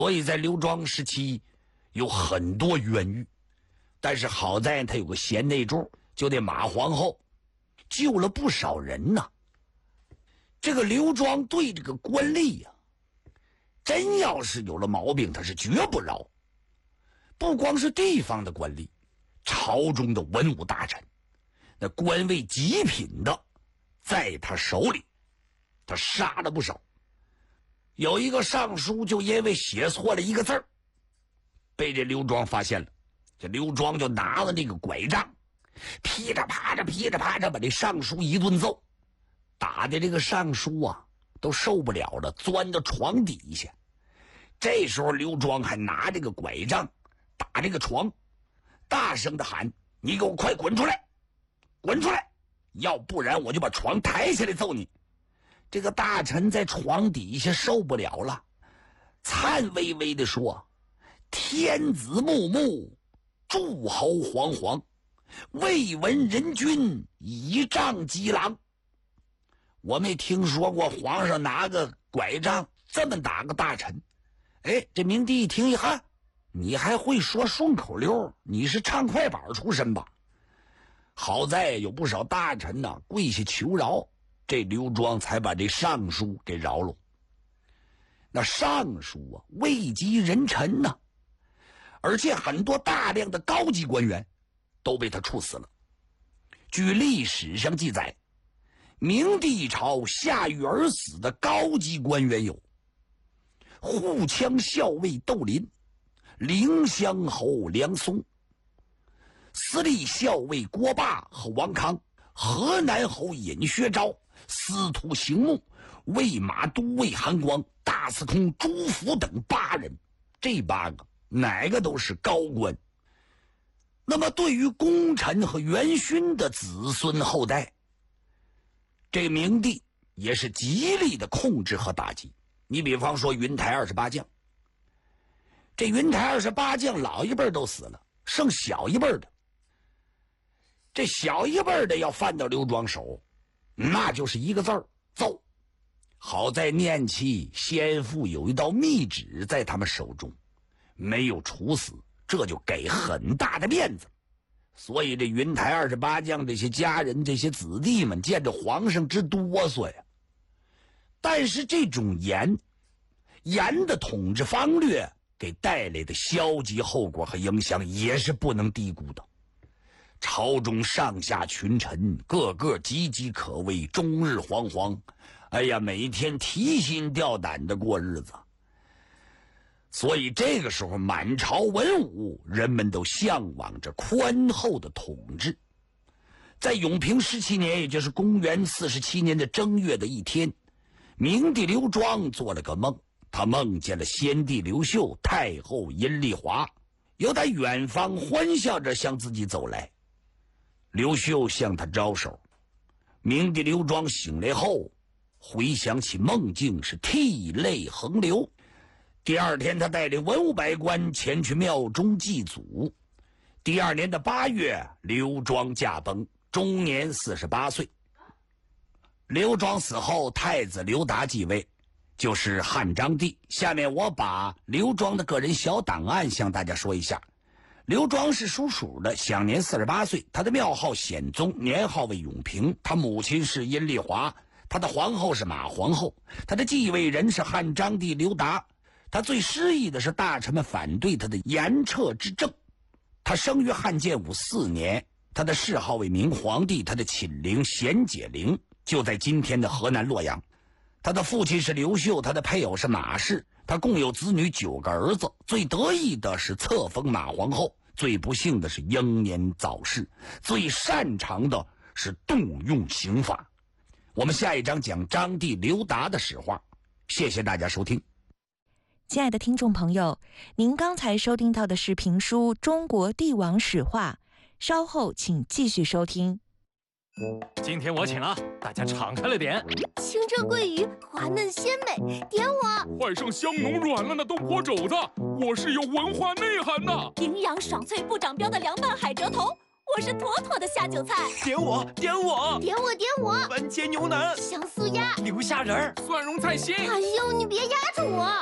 所以在刘庄时期有很多冤狱，但是好在他有个贤内助，就这马皇后救了不少人呐。这个刘庄对这个官吏呀，真要是有了毛病，他是绝不饶。不光是地方的官吏，朝中的文武大臣，那官位极品的，在他手里，他杀了不少。有一个尚书就因为写错了一个字儿，被这刘庄发现了。这刘庄就拿了那个拐杖，噼里啪啦噼里啪啦把这尚书一顿揍，打的这个尚书啊都受不了了，钻到床底下。这时候刘庄还拿这个拐杖打这个床，大声的喊：你给我快滚出来，滚出来，要不然我就把床抬起来揍你。这个大臣在床底下受不了了，颤巍巍地说：天子穆穆，诸侯惶惶，未闻人君以杖击狼。我没听说过皇上拿个拐杖这么打个大臣。哎，这明帝一听一看，你还会说顺口溜，你是唱快板出身吧？好在有不少大臣呢跪下求饶，这刘庄才把这尚书给饶了。那尚书啊，位极人臣呐，而且很多大量的高级官员都被他处死了。据历史上记载，明帝朝下狱而死的高级官员有护羌校尉窦林、凌乡侯梁松、司隶校尉郭霸和王康、河南侯尹薛昭、司徒邢牧、魏马都尉韩光、大司空朱福等8人。这8个哪个都是高官。那么对于功臣和元勋的子孙后代，这明帝也是极力的控制和打击。你比方说云台28将，这云台28将老一辈都死了，剩小一辈的。这小一辈的要犯到刘庄手，那就是一个字儿：揍。好在念其先父有一道密旨在他们手中，没有处死，这就给很大的面子。所以这云台28将这些家人这些子弟们见着皇上直哆嗦呀。但是这种严的统治方略给带来的消极后果和影响也是不能低估的。朝中上下群臣个个岌岌可危，终日惶惶，哎呀，每天提心吊胆的过日子。所以这个时候满朝文武人们都向往着宽厚的统治。在永平17年，也就是公元47年的正月的一天，明帝刘庄做了个梦，他梦见了先帝刘秀、太后阴丽华，由他远方欢笑着向自己走来。刘秀向他招手，明帝刘庄醒来后回想起梦境，是涕泪横流。第二天，他带领文武百官前去庙中祭祖。第2年的8月，刘庄驾崩，终年48岁。刘庄死后，太子刘达继位，就是汉章帝。下面我把刘庄的个人小档案向大家说一下。刘庄是属鼠的，享年48岁，他的庙号显宗，年号为永平，他母亲是阴丽华，他的皇后是马皇后，他的继位人是汉章帝刘达。他最失意的是大臣们反对他的严彻之政。他生于汉建武4年，他的谥号为明皇帝，他的寝陵咸解陵就在今天的河南洛阳。他的父亲是刘秀，他的配偶是马氏，他共有子女9个儿子。最得意的是册封马皇后，最不幸的是英年早逝，最擅长的是动用刑法。我们下一章讲章帝刘达的史话。谢谢大家收听。 亲爱的听众朋友，您刚才收听到的是评书《中国帝王史话》，稍后请继续收听。 今天我请啊，大家敞开了点。 清蒸桂鱼滑嫩鲜美，点我！ 换上香浓软烂的东坡肘子，我是有文化内涵的。 营养爽脆不长膘的凉拌海蜇头，我是妥妥的下酒菜。 点我，点我， 点我，点我！ 番茄牛腩， 香酥鸭， 牛虾仁， 蒜蓉菜心。 哎呦，你别压着我！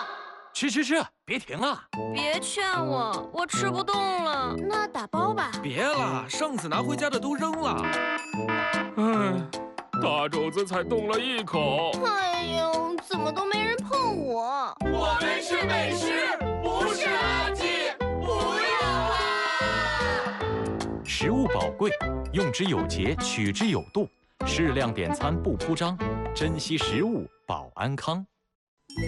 吃，别停啊！ 别劝我，我吃不动了。那打包吧。 别了，上次拿回家的都扔了。 唉，大肘子才动了一口。 哎呦，怎么都没人碰我？ 我们是美食，不是垃圾，不要啊！ 食物宝贵，用之有节，取之有度，适量点餐不铺张，珍惜食物保安康。